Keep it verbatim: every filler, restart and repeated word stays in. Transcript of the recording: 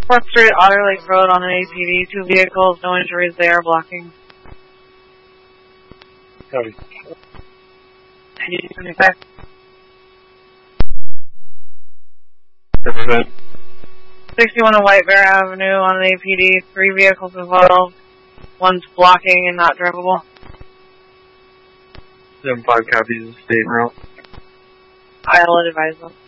fourth Street, Otter Lake Road on an A P D. Two vehicles, no injuries there, blocking. Copy. ninety twenty-five. Represent. sixty-one on White Bear Avenue on an A P D. Three vehicles involved. One's blocking and not drivable. seven five copies of state route. I'll advise them.